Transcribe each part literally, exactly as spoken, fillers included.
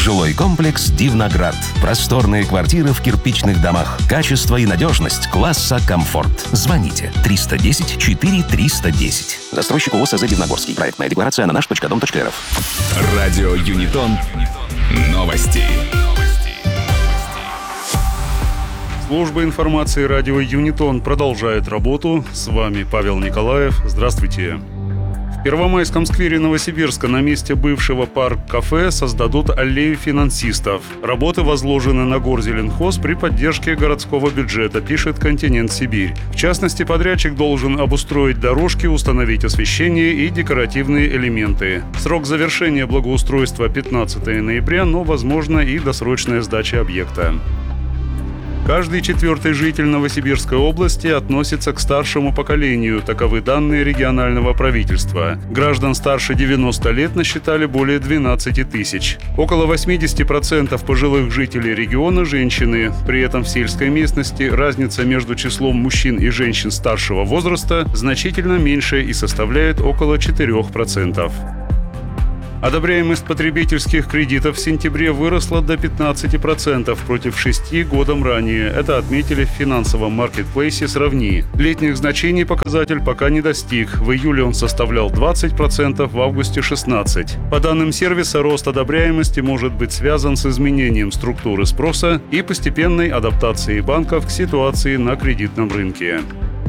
Жилой комплекс «Дивноград». Просторные квартиры в кирпичных домах. Качество и надежность класса «Комфорт». Звоните триста десять четыре триста десять. Застройщик ООО СЗ «Дивногорский». Проектная декларация на наш точка дом точка эр эф. Радио Юнитон. Новости. Служба информации радио Юнитон продолжает работу. С вами Павел Николаев. Здравствуйте. В Первомайском сквере Новосибирска на месте бывшего парк-кафе создадут аллею финансистов. Работы возложены на Горзеленхоз при поддержке городского бюджета, пишет «Континент Сибирь». В частности, подрядчик должен обустроить дорожки, установить освещение и декоративные элементы. Срок завершения благоустройства пятнадцатого ноября, но возможно и досрочная сдача объекта. Каждый четвертый житель Новосибирской области относится к старшему поколению, таковы данные регионального правительства. Граждан старше девяноста лет насчитали более двенадцати тысяч. Около восемьдесят процентов пожилых жителей региона – женщины. При этом в сельской местности разница между числом мужчин и женщин старшего возраста значительно меньше и составляет около четырёх процентов. Одобряемость потребительских кредитов в сентябре выросла до пятнадцати процентов против шести годом ранее. Это отметили в финансовом маркетплейсе «Сравни». Летних значений показатель пока не достиг. В июле он составлял двадцать процентов, в августе – шестнадцать процентов. По данным сервиса, рост одобряемости может быть связан с изменением структуры спроса и постепенной адаптацией банков к ситуации на кредитном рынке.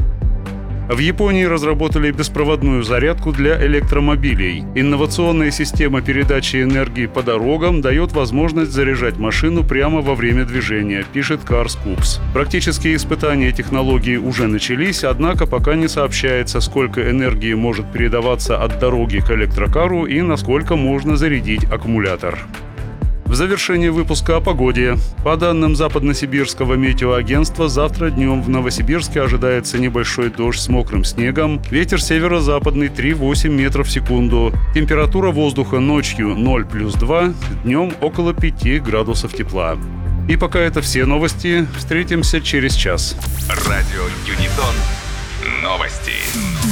В Японии разработали беспроводную зарядку для электромобилей. Инновационная система передачи энергии по дорогам дает возможность заряжать машину прямо во время движения, пишет CarScoops. Практические испытания технологии уже начались, однако пока не сообщается, сколько энергии может передаваться от дороги к электрокару и насколько можно зарядить аккумулятор. В завершении выпуска о погоде. По данным Западносибирского метеоагентства, завтра днем в Новосибирске ожидается небольшой дождь с мокрым снегом. Ветер северо-западный три целых восемь десятых метров в секунду. Температура воздуха ночью ноль плюс два, днем около пяти градусов тепла. И пока это все новости. Встретимся через час. Радио Юнитон. Новости.